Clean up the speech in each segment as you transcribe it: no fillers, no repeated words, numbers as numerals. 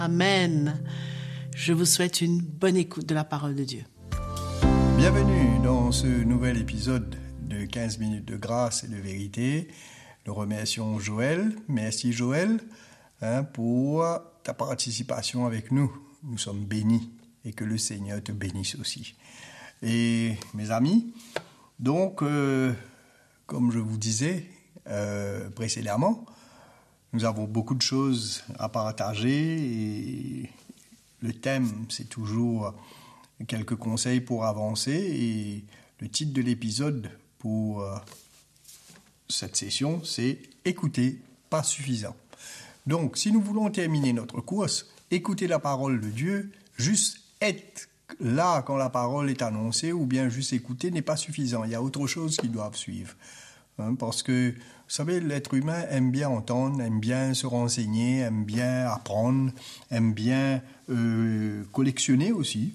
Amen. Je vous souhaite une bonne écoute de la parole de Dieu. Bienvenue dans ce nouvel épisode de 15 minutes de grâce et de vérité. Nous remercions Joël. Merci Joël pour ta participation avec nous. Nous sommes bénis et que le Seigneur te bénisse aussi. Et mes amis, donc, comme je vous disais précédemment, nous avons beaucoup de choses à partager et le thème, c'est toujours quelques conseils pour avancer. Et le titre de l'épisode pour cette session, c'est « Écouter, pas suffisant ». Donc, si nous voulons terminer notre course, écouter la parole de Dieu, juste être là quand la parole est annoncée ou bien juste écouter n'est pas suffisant. Il y a autre chose qui doivent suivre. Parce que, vous savez, l'être humain aime bien entendre, aime bien se renseigner, aime bien apprendre, aime bien collectionner aussi,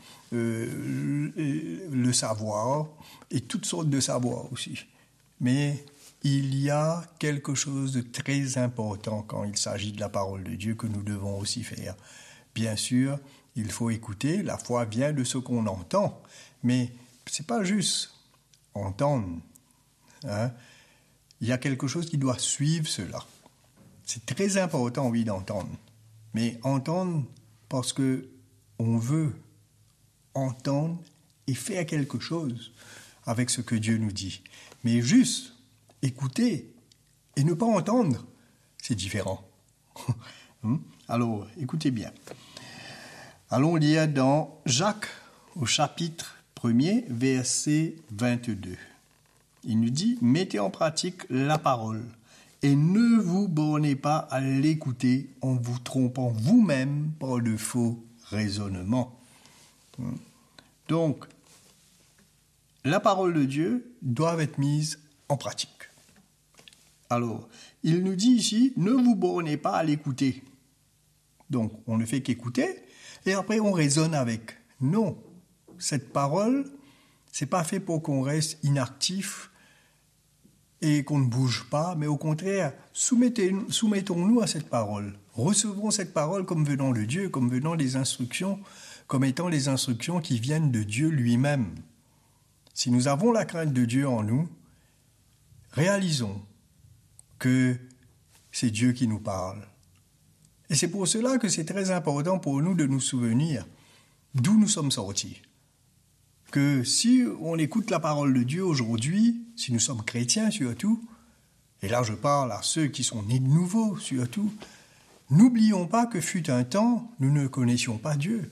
le savoir et toutes sortes de savoirs aussi. Mais il y a quelque chose de très important quand il s'agit de la parole de Dieu que nous devons aussi faire. Bien sûr, il faut écouter, la foi vient de ce qu'on entend, mais ce n'est pas juste entendre. Il y a quelque chose qui doit suivre cela. C'est très important, oui, d'entendre. Mais entendre parce qu'on veut entendre et faire quelque chose avec ce que Dieu nous dit. Mais juste écouter et ne pas entendre, c'est différent. Alors, écoutez bien. Allons lire dans Jacques, au chapitre 1er, verset 22. Il nous dit « Mettez en pratique la parole et ne vous bornez pas à l'écouter en vous trompant vous-même par de faux raisonnements. » Donc, la parole de Dieu doit être mise en pratique. Alors, il nous dit ici « Ne vous bornez pas à l'écouter ». Donc, on ne fait qu'écouter et après on raisonne avec. Non, cette parole, c'est pas fait pour qu'on reste inactif et qu'on ne bouge pas, mais au contraire, soumettons-nous à cette parole. Recevons cette parole comme venant de Dieu, comme venant des instructions, comme étant les instructions qui viennent de Dieu lui-même. Si nous avons la crainte de Dieu en nous, réalisons que c'est Dieu qui nous parle. Et c'est pour cela que c'est très important pour nous de nous souvenir d'où nous sommes sortis. Que si on écoute la parole de Dieu aujourd'hui, si nous sommes chrétiens surtout, et là je parle à ceux qui sont nés de nouveau surtout, n'oublions pas que fut un temps, nous ne connaissions pas Dieu.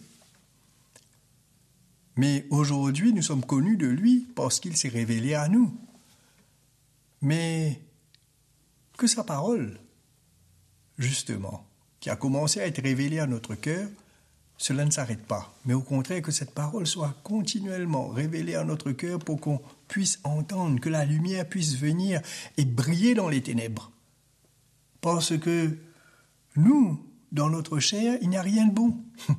Mais aujourd'hui, nous sommes connus de lui parce qu'il s'est révélé à nous. Mais que sa parole, justement, qui a commencé à être révélée à notre cœur, cela ne s'arrête pas, mais au contraire que cette parole soit continuellement révélée à notre cœur pour qu'on puisse entendre, que la lumière puisse venir et briller dans les ténèbres. Parce que nous, dans notre chair, il n'y a rien de bon.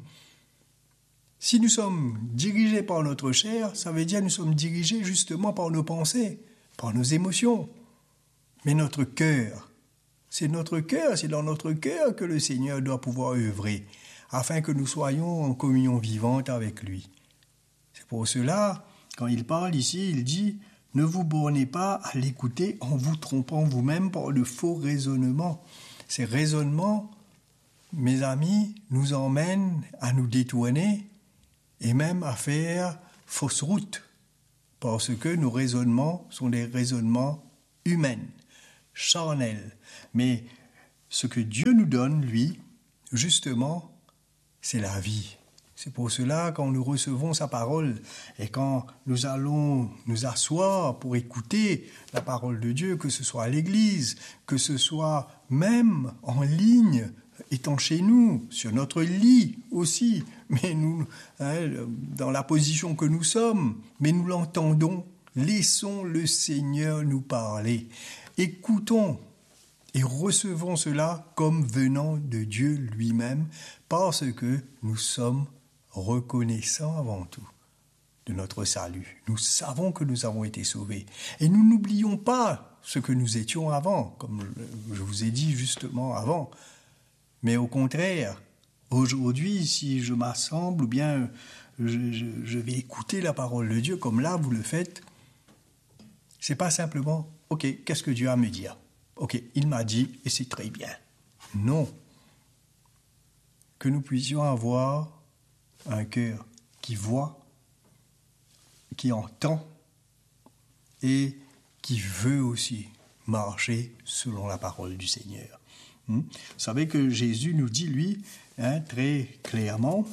Si nous sommes dirigés par notre chair, ça veut dire que nous sommes dirigés justement par nos pensées, par nos émotions. Mais notre cœur, c'est dans notre cœur que le Seigneur doit pouvoir œuvrer, afin que nous soyons en communion vivante avec lui. C'est pour cela, quand il parle ici, il dit « Ne vous bornez pas à l'écouter en vous trompant vous-même par de faux raisonnements. » Ces raisonnements, mes amis, nous emmènent à nous détourner et même à faire fausse route, parce que nos raisonnements sont des raisonnements humains, charnels. Mais ce que Dieu nous donne, lui, justement, c'est la vie. C'est pour cela, quand nous recevons sa parole et quand nous allons nous asseoir pour écouter la parole de Dieu, que ce soit à l'église, que ce soit même en ligne, étant chez nous, sur notre lit aussi, mais nous, dans la position que nous sommes, mais nous l'entendons, laissons le Seigneur nous parler. Écoutons et recevons cela comme venant de Dieu lui-même, parce que nous sommes reconnaissants avant tout de notre salut. Nous savons que nous avons été sauvés. Et nous n'oublions pas ce que nous étions avant, comme je vous ai dit justement avant. Mais au contraire, aujourd'hui, si je m'assemble ou bien je vais écouter la parole de Dieu comme là vous le faites, c'est pas simplement « Ok, qu'est-ce que Dieu a à me dire? Ok, il m'a dit et c'est très bien. » Non. Que nous puissions avoir un cœur qui voit, qui entend et qui veut aussi marcher selon la parole du Seigneur. Vous savez que Jésus nous dit, lui, très clairement,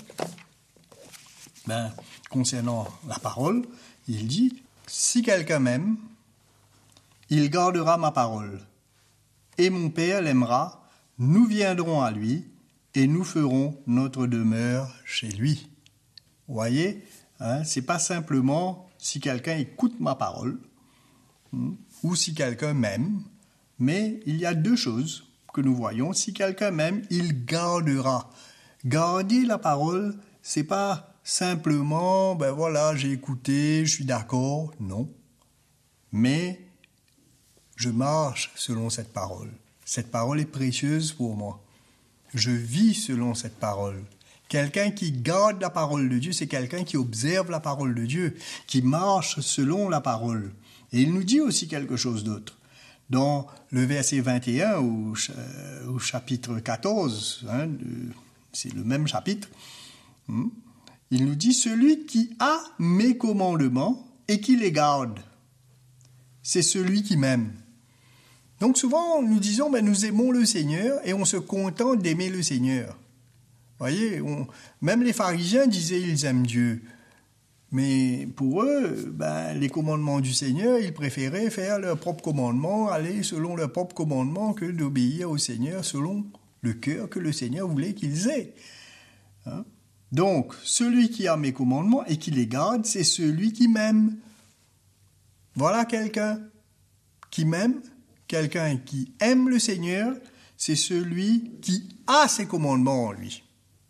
concernant la parole, il dit, « Si quelqu'un m'aime, il gardera ma parole, et mon Père l'aimera, nous viendrons à lui, et nous ferons notre demeure chez lui. » Vous voyez, c'est pas simplement si quelqu'un écoute ma parole, ou si quelqu'un m'aime, mais il y a deux choses que nous voyons. Si quelqu'un m'aime, il gardera. Garder la parole, c'est pas simplement, voilà, j'ai écouté, je suis d'accord, non. Mais je marche selon cette parole. Cette parole est précieuse pour moi. Je vis selon cette parole. Quelqu'un qui garde la parole de Dieu, c'est quelqu'un qui observe la parole de Dieu, qui marche selon la parole. Et il nous dit aussi quelque chose d'autre. Dans le verset 21 au chapitre 14, c'est le même chapitre, il nous dit « Celui qui a mes commandements et qui les garde, c'est celui qui m'aime. » Donc souvent, nous disons nous aimons le Seigneur et on se contente d'aimer le Seigneur. Voyez, même les pharisiens disaient ils aiment Dieu. Mais pour eux, les commandements du Seigneur, ils préféraient faire leurs propres commandements, aller selon leurs propres commandements, que d'obéir au Seigneur selon le cœur que le Seigneur voulait qu'ils aient. Donc, celui qui a mes commandements et qui les garde, c'est celui qui m'aime. Voilà quelqu'un qui m'aime, quelqu'un qui aime le Seigneur, c'est celui qui a ses commandements en lui.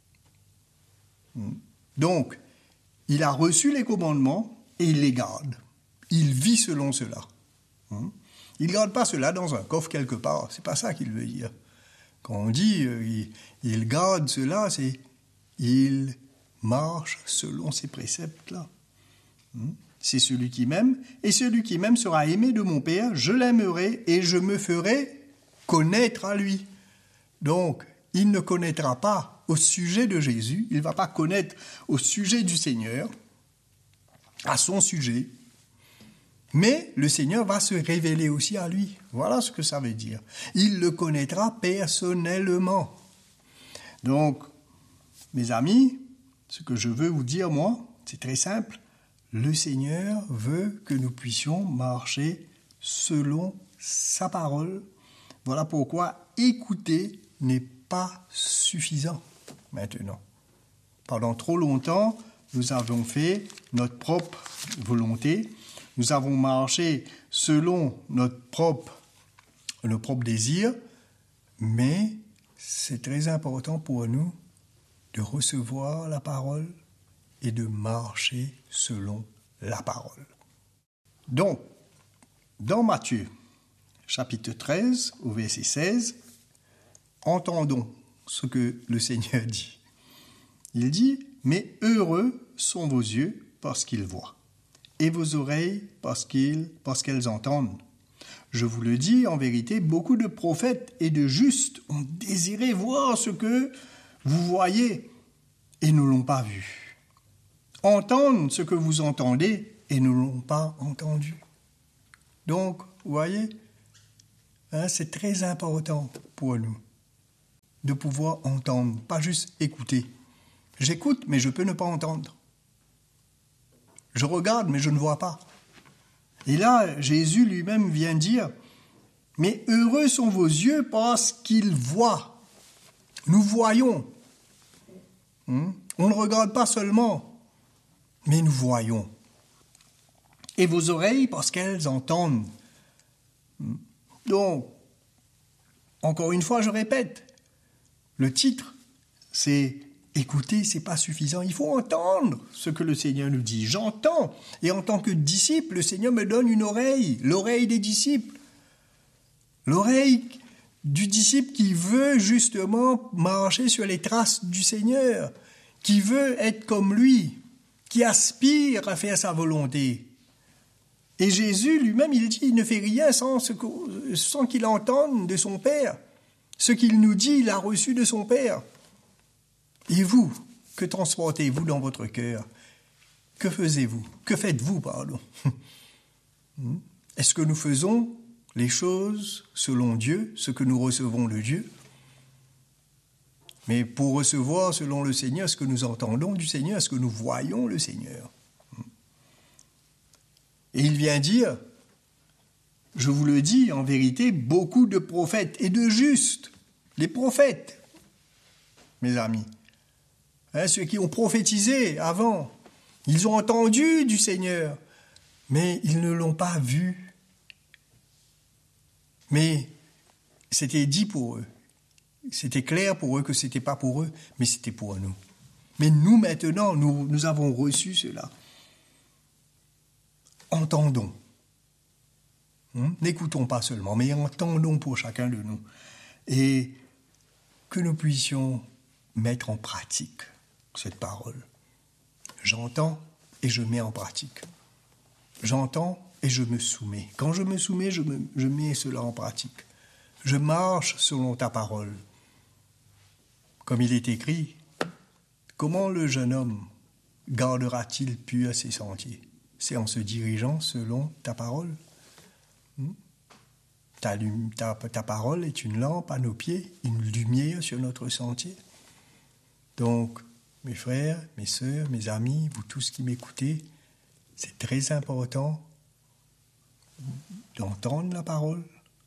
Donc, il a reçu les commandements et il les garde. Il vit selon cela. Il ne garde pas cela dans un coffre quelque part. C'est pas ça qu'il veut dire. Quand on dit il garde cela, c'est il marche selon ces préceptes-là. C'est celui qui m'aime, et celui qui m'aime sera aimé de mon Père. Je l'aimerai et je me ferai connaître à lui. Donc, il ne connaîtra pas au sujet de Jésus, il ne va pas connaître au sujet du Seigneur, à son sujet, mais le Seigneur va se révéler aussi à lui. Voilà ce que ça veut dire. Il le connaîtra personnellement. Donc, mes amis, ce que je veux vous dire, moi, c'est très simple. Le Seigneur veut que nous puissions marcher selon sa parole. Voilà pourquoi écouter n'est pas suffisant maintenant. Pendant trop longtemps, nous avons fait notre propre volonté. Nous avons marché selon nos propres désirs, mais c'est très important pour nous de recevoir la parole et de marcher selon la parole. Donc, dans Matthieu, chapitre 13, au verset 16, entendons ce que le Seigneur dit. Il dit « Mais heureux sont vos yeux parce qu'ils voient, et vos oreilles parce qu'elles entendent. Je vous le dis, en vérité, beaucoup de prophètes et de justes ont désiré voir ce que vous voyez et ne l'ont pas vu. Entendre ce que vous entendez et ne l'ont pas entendu. » Donc, vous voyez, c'est très important pour nous de pouvoir entendre, pas juste écouter. J'écoute, mais je peux ne pas entendre. Je regarde, mais je ne vois pas. Et là, Jésus lui-même vient dire, « Mais heureux sont vos yeux parce qu'ils voient. » Nous voyons. On ne regarde pas seulement, mais nous voyons. Et vos oreilles parce qu'elles entendent. Donc, encore une fois, je répète, le titre, c'est « Écouter, c'est pas suffisant. Il faut entendre ce que le Seigneur nous dit. J'entends. Et en tant que disciple, le Seigneur me donne une oreille, l'oreille des disciples. L'oreille du disciple qui veut justement marcher sur les traces du Seigneur, qui veut être comme lui, qui aspire à faire sa volonté. Et Jésus lui-même, il dit, il ne fait rien sans qu'il entende de son Père. Ce qu'il nous dit, il a reçu de son Père. Et vous, que transportez-vous dans votre cœur? Que faisiez-vous? Que faites-vous, pardon? Est-ce que nous faisons les choses selon Dieu, ce que nous recevons de Dieu? Mais pour recevoir selon le Seigneur, est-ce que nous entendons du Seigneur? Est-ce que nous voyons le Seigneur? Et il vient dire, je vous le dis en vérité, beaucoup de prophètes et de justes, les prophètes, mes amis, ceux qui ont prophétisé avant, ils ont entendu du Seigneur, mais ils ne l'ont pas vu. Mais c'était dit pour eux. C'était clair pour eux que ce n'était pas pour eux, mais c'était pour nous. Mais nous, maintenant, nous avons reçu cela. Entendons. N'écoutons pas seulement, mais entendons pour chacun de nous. Et que nous puissions mettre en pratique cette parole. J'entends et je mets en pratique. J'entends et je me soumets. Quand je me soumets, je mets cela en pratique. Je marche selon ta parole. Comme il est écrit, comment le jeune homme gardera-t-il pur ses sentiers? C'est en se dirigeant selon ta parole. Ta parole est une lampe à nos pieds, une lumière sur notre sentier. Donc, mes frères, mes sœurs, mes amis, vous tous qui m'écoutez, c'est très important d'entendre la parole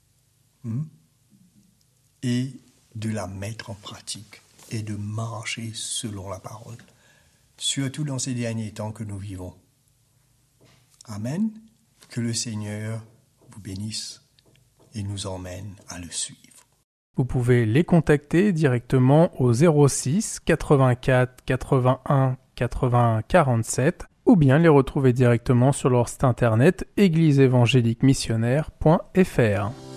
et de la mettre en pratique et de marcher selon la parole, surtout dans ces derniers temps que nous vivons. Amen. Que le Seigneur vous bénisse et nous emmène à le suivre. Vous pouvez les contacter directement au 06 84 81 80 47 ou bien les retrouver directement sur leur site internet égliseévangéliquemissionnaire.fr.